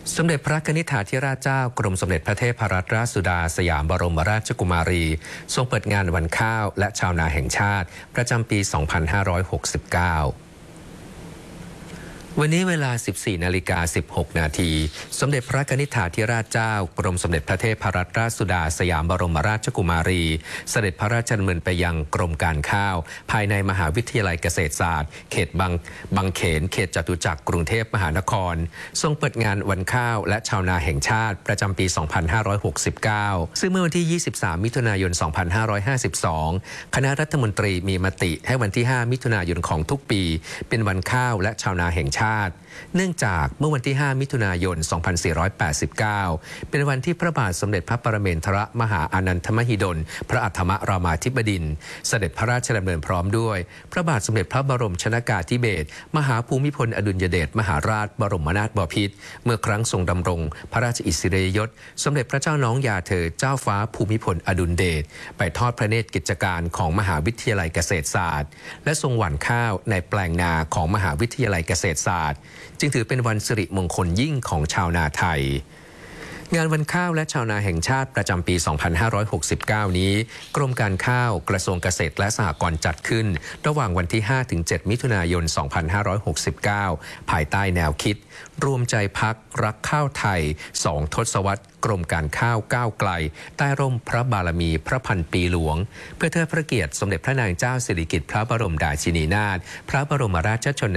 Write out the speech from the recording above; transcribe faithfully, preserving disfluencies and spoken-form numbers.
สมเด็จพระนิธิธิราชเจ้ากรมสมเด็จพระเทพรัตนราชสุดาสยามบรมราชกุมารีทรงเปิดงานวันข้าวและชาวนาแห่งชาติประจำปี สองพันห้าร้อยหกสิบเก้า วันนี้เวลา สิบสี่นาฬิกาสิบหกนาทีสมเด็จพระนิธิธิราชเจ้ากรมสมเด็จพระเทพรัตนราชสุดาสยามบรมราชกุมารีเสด็จพระราชดำเนินไปยังกรมการข้าวภายในมหาวิทยาลัยเกษตรศาสตร์เขตบางบางเขนเขตจตุจักรกรุงเทพมหานครทรงเปิดงานวันข้าวและชาวนาแห่งชาติประจำปี สองพันห้าร้อยหกสิบเก้า ซึ่งเมื่อวันที่ ยี่สิบสาม มิถุนายน สองพันห้าร้อยห้าสิบสอง คณะรัฐมนตรีมีมติให้วันที่ ห้า มิถุนายนของทุกปีเป็นวันข้าวและชาวนาแห่งชาติเนื่องจากเมื่อวันที่ ห้า มิถุนายน สองพันสี่ร้อยแปดสิบเก้า เป็นวันที่พระบาทสมเด็จพระปรเมนทรมหาอานันทมหิดลพระอัฏฐมรามาธิบดินทร์เสด็จพระราชดำเนินพร้อมด้วยพระบาทสมเด็จพระบรมชนกาธิเบศรมหาภูมิพลอดุลยเดชมหาราชบรมนาถบพิตรเมื่อครั้งทรงดำรงพระราชอิสริยยศสมเด็จพระเจ้าน้องยาเธอเจ้าฟ้าภูมิพลอดุลยเดชไปทอดพระเนตรกิจการของมหาวิทยาลัยเกษตรศาสตร์และทรงหว่านข้าวในแปลงนาของมหาวิทยาลัยเกษตรศาสตร์จึงถือเป็นวันสิริมงคลยิ่งของชาวนาไทยงานวันข้าวและชาวนาแห่งชาติประจำปี สองพันห้าร้อยหกสิบเก้า นี้กรมการข้าวกระทรวงเกษตรและสหกรณ์จัดขึ้นระหว่างวันที่ ห้าถึงเจ็ด มิถุนายน สองพันห้าร้อยหกสิบเก้า ภายใต้แนวคิดรวมใจพักรักข้าวไทยสองทศวรรษกรมการข้าวก้าวไกลใต้ร่มพระบารมีพระพันปีหลวงเพื่อเทิดพระเกียรติสมเด็จพระนางเจ้าสิริกิติ์พระบรมราชินีนาถพระบรมราชชน